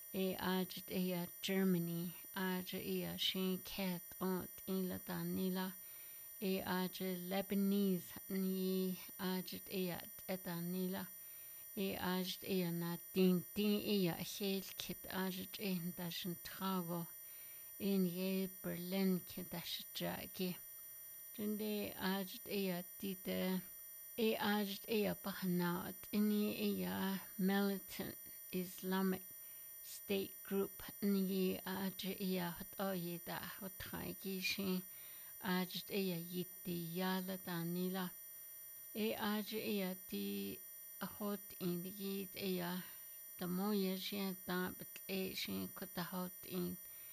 Ajit Germany, Ajit Shin Ket Ont Ila Danila, Ajit Lebanese Ni Ajit Etanila, Ajit Na Din Hel Kit Ajit Dashin Trago, Berlin Kidashjagi. Jinde Ajit Dite. Ajit Bahanaut ini militant Islamic State Group ni ajit hot oyida hot khagishi ajit yiti yala danila ajit di hot in yid the moya shin da but shin kota hot in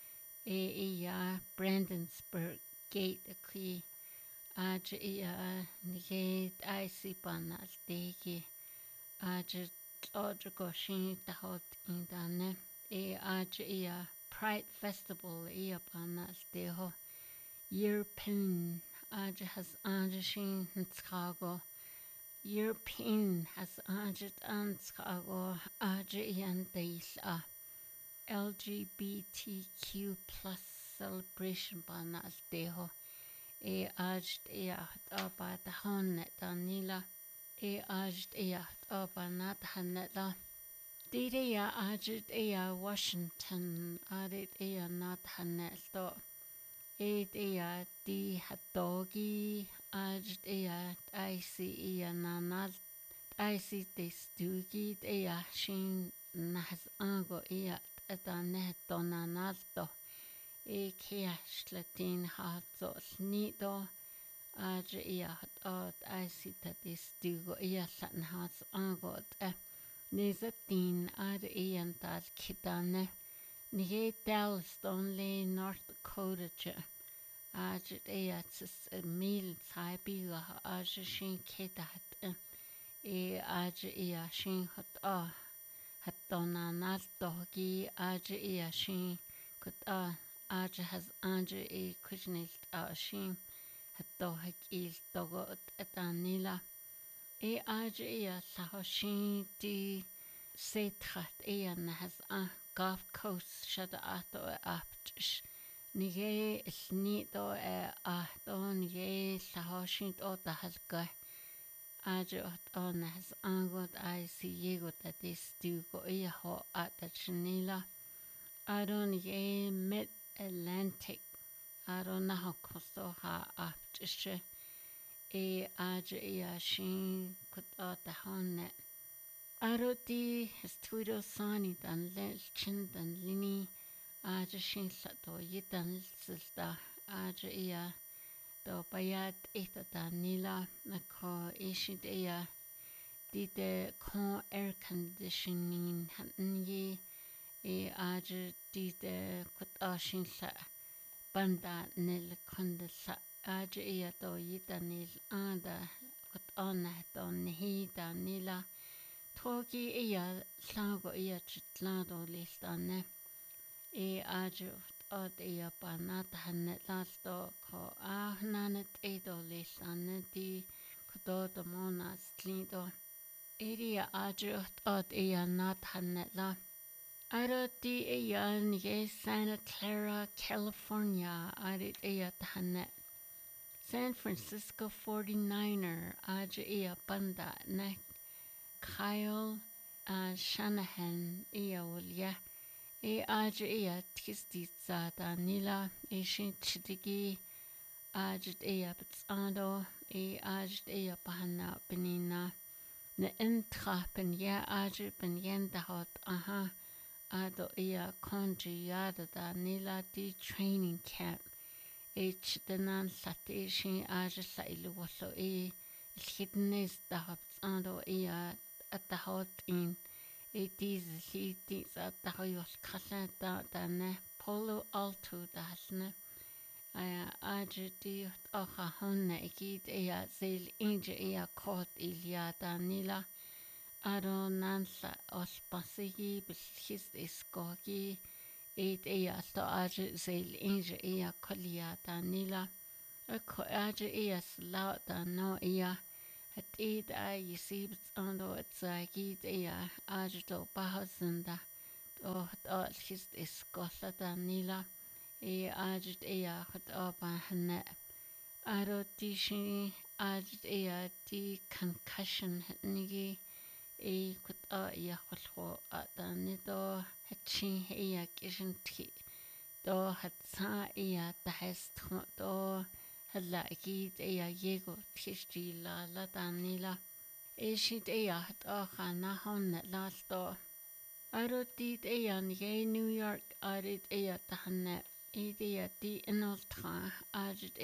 Brandonsburg gate key ajit nigate I panal degi ajit Odrigo shin the hot in dane Pride Festival panal deho European has Shin Chicago European has Chicago and LGBTQ plus celebration panal deho ba the honnet danila ba nat hanetla Dida ajit Washington adit nat hanelto di hatogi ajit IC nanal IC de stugi shin nas ango etaneto nanalto keash latin hatso snido ajit IC de stugo latn hats ango Nizatin Ian Kitane Nige Dallas only North Dakota Ajit Eats a meal Taibiga Ajashin Ketat Ajit Shin Hot Hatona Naldogi Ajit Shin Kut Aj has Anja Kushnilt Shin Hatohik Il Dogot Etanila Ajit Sahoshin di Setrat has Gulf Coast Shada Ato Aptish Nige Snito Ato Nige Sahoshin Ota has Guy Ajit on has Angot I see Yegot that is do go Eho at the Chanila Adon Ye Mid Atlantic Adon Naho Costo Ha Aptish ajit shin kut the honnet. Aroti studio sani dan lelchin dan lini ajit sato yitan silta ajit do bayat ita danila nako ishit dite con air conditioning hanyi ajit dite kut ashin sa banda nil kondisa ajit do yitanil anda kut on don hi danila Togi sango chitlado listane ajit od banat hanet lasto ko nanet edo listane di kodo monas lido ajit od nat hanet la Aro di nige Santa Clara, California arit hanet San Francisco 49er ajit banda nek Kyle Shanahan Wilya ajit Tistitza Danila Shin Chitigi ajit Bitsando ajit Bahana Benina Ne Entrapen ajit Benyenda hot ado Konji Yada Danila di training camp Denan Sati Shin ajit Sailu Waso Hidnes the Hobsando at the hot in he thinks at the Hoyos Casata than Polo Alto dasne. Ajiti Oha Honne Git Zil Inja Court Ilia Danila Ado Nansa Ospasigi Bishis Iskogi to Ajit Zil Inja Colia Danila Ajit Slaughter no Het yusibts ando het zagit ajito bahasenda o his iskola danila ajit ba hana aro tishi ajit ti concussion nigi kholho adanito hachi kishin ti do hatsa tahest do halla akid yego tishti la danila ishit khana hon lasto aro tit ni New York arit tahna ti enoltra ajit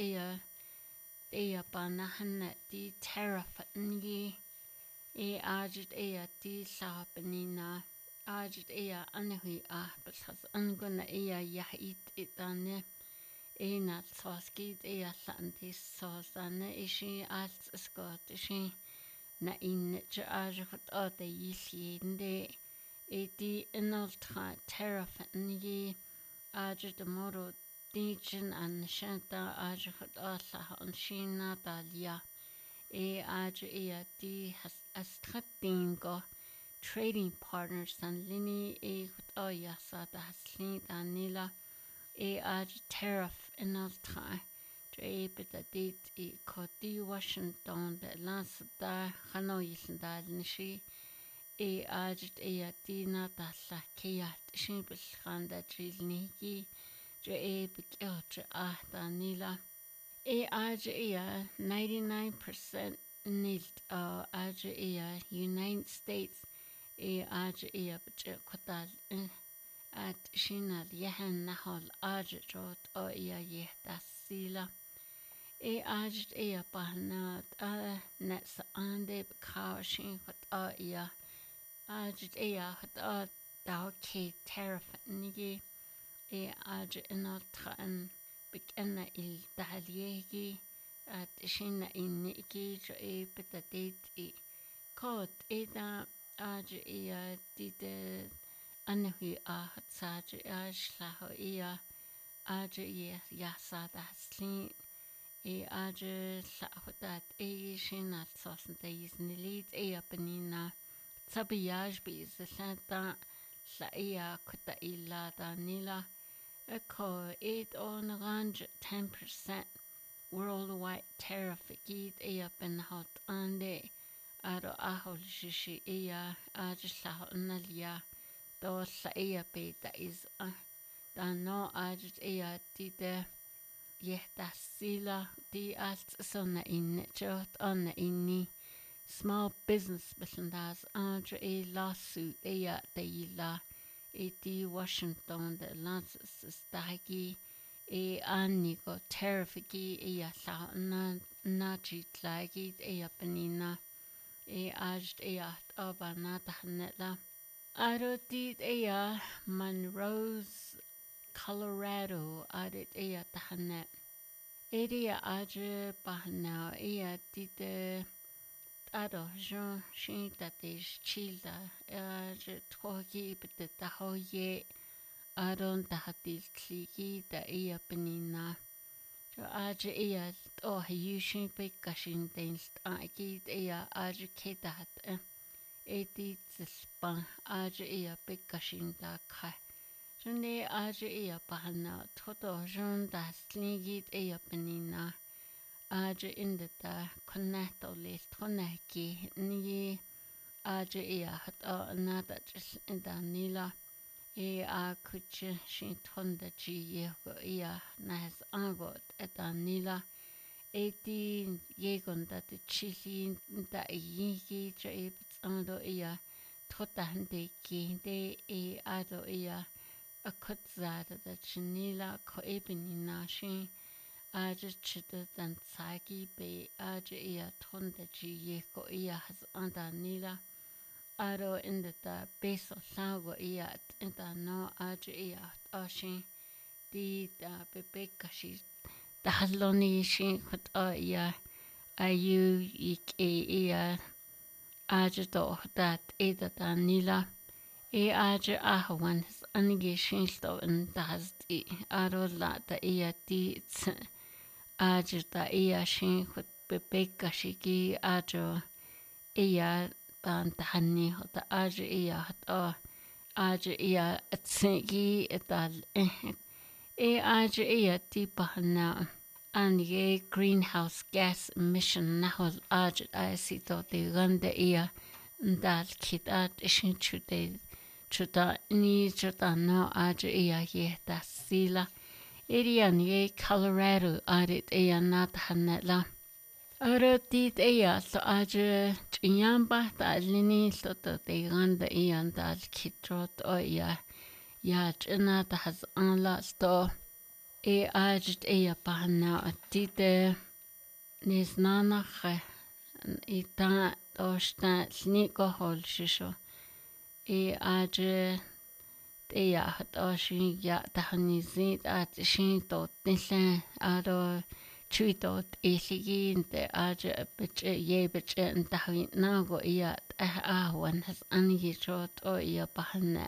banahan ti tariff ngi ajit ti sapanina ajit anahui because anguna yahit itane na soskit lantis sosana ishi als skot ishi na in ajit de yisinde ti enoltra tariff ngi ajit moro Dichen an Shanta Ajahut Allah on Shina Dalia di has astratingo trading partners and lini yasa da haslin danila tariff in altra bita dit koti Washington the last da Hanoi da nishi di nata la kiyat shimbul khanda jilniki danila 99% nilt United States kotal at shinal yahan nahol rot yehtasila pahnat nets ande bekawshin hot ke tariff nigi inaltran بكأن التعليقي أتشين إنكي جاي بتديت كود إذا تيد أنه ساج أشلاه ياساد حسلين ساهدات شين الصوصن تيزنليت بنينا تبياج بيزلتا كتا إلا دانيلا Echo 10% worldwide tariff ben hot ande aro ahol shishi ajla nalia do beta is no tide di alt sonna in jot on inni small business besendas lawsuit de Washington the lances stagi anigo terrifiki naji tlagi panina ajt abanata hanela arotit Monroe's Colorado adit tahanet bahna tite Ado Jean Shinta de Childa Trogi bit the Hoye Adon Tahatil Kliki da Penina Aja Yushin Bekashin Dinst Agid Kedat Edit Span Aja Bekashin da Kai June Aja Bahana Toto Jean da Slingit Penina in the Conato list Honaki Ni hat another just in the Nila kuch shin tonda chi nas angot at Nila 18 yegon that the chili da yiki jabs ando totahande ki de ado a kutzada da chinila ko nashin chita dan sagi be tonda chi ko has anda nila aro in the beso sago in the no ashin di bebekashi the haloni shin hot ayu ik do that da nila ahwan anige shin sto in das aro la da di da shin hot bebekashi ki ban tahani hot aja iya atsingi etal aja iya tipahana anige greenhouse gas emission nahol aja asito de ganda iya ndal kitat ishin chuta ni chuta no aja iya yeta sila irian ye Colorado arit iya nathanela Aratit iya so aja chinyamba ta lini so de ganda iya ndal kitrot o iya ya china ta has anla sto ajit iya pahana atite nis nana khe ita osta sniko hol shisho aje iya hat oshi ya ta hanizit at shin to tinle aro chuitot iligi te aje beche ye beche ntahi nago iya wan has angitrot o iya pahana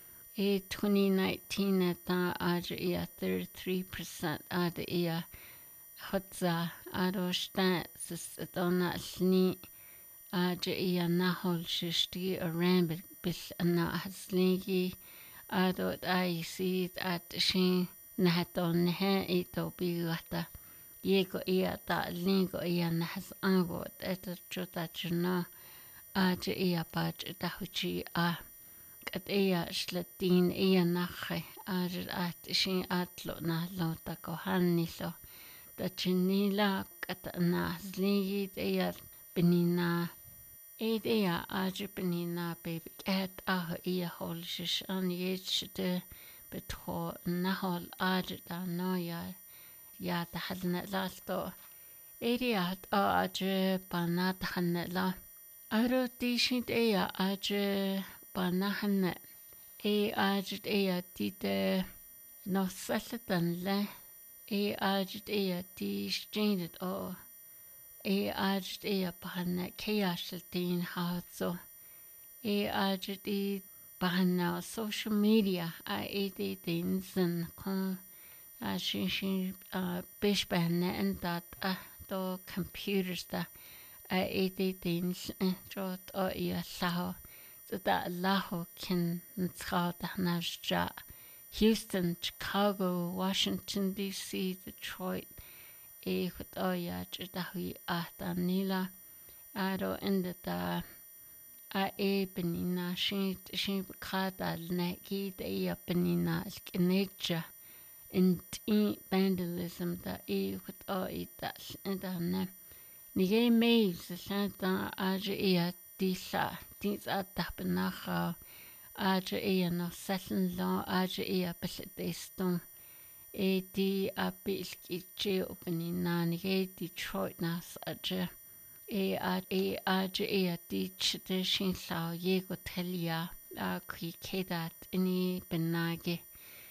2019 ta aja iya 33% ada iya hotza adoshta sistona sni aja iya nahol shishti aram bil ana hasligi adot ai sit at shin nahaton ha ito bigata yego iya ta lingo iya nahas angot eta chuta chuna aja iya pach tahuchi at iya slatin iya nakhe at shin atlo na lo ta kohanilo ta chinila kat na zligi iya benina iya aje benina baby cat iya hol shish an yechde betho na hol aje da no ya ta hadna lalto iya aje banat hanna la aro tishin iya aje Banahana ajit tite no sallatan le ajit ti strindet o ajit bahana kayashaltin hatso ajit bahana social media din zin kon shin bish bahana and that to computers da din jot o lao da laho kin ntsada najja Houston, Chicago, Washington D.C., Detroit hutoya chitahui ahtanila aro inda benina shin khata naki da benina skenecha in vandalism da hutoy da na nige mails santa aja Tisa tapnacha aja no session law aja beston di abilkiche openina nige Detroit nas aja aja teach the shin law yego telia kedat ini benage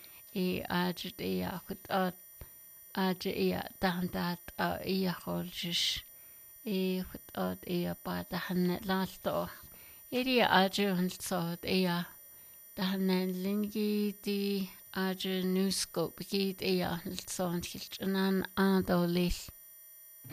aja hut aja dandat holjish hut bata hanne lalto aja hulsod dahanen lingi di aja newscope gid hulsod hilchanan adolil